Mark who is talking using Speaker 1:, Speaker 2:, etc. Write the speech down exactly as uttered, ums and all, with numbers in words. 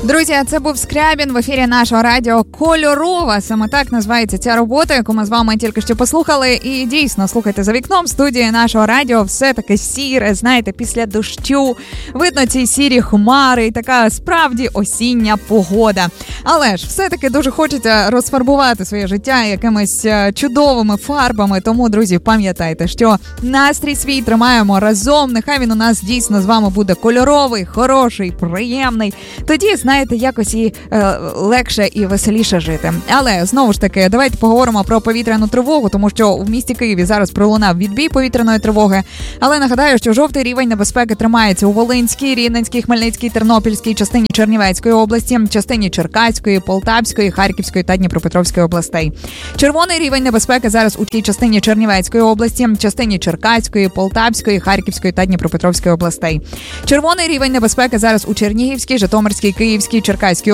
Speaker 1: Друзі, це був Скрябін в ефірі нашого радіо «Кольорова». Саме так називається ця робота, яку ми з вами тільки що послухали. І дійсно, слухайте, за вікном студії нашого радіо все таке сіре, знаєте, після дощу. Видно ці сірі хмари і така справді осіння погода. Але ж все-таки дуже хочеться розфарбувати своє життя якимись чудовими фарбами. Тому, друзі, пам'ятайте, що настрій свій тримаємо разом. Нехай він у нас дійсно з вами буде кольоровий, хороший, приємний. Тоді, знаєте, якось і е, легше і веселіше жити. Але, знову ж таки, давайте поговоримо про повітряну тривогу, тому що в місті Києві зараз пролунав відбій повітряної тривоги. Але нагадаю, що жовтий рівень небезпеки тримається у Волинській, Рівненській, Хмельницькій, Тернопільській, частині Чернівецької області, частині Черкаської, Полтавської, Харківської та Дніпропетровської областей. Червоний рівень небезпеки зараз у тій частині Чернівецької області, частині Черкаської, Полтавської, Харківської та Дніпропетровської областей. Червоний рівень небезпеки зараз у Чернігівській, Житомирській, Київській, Черкаській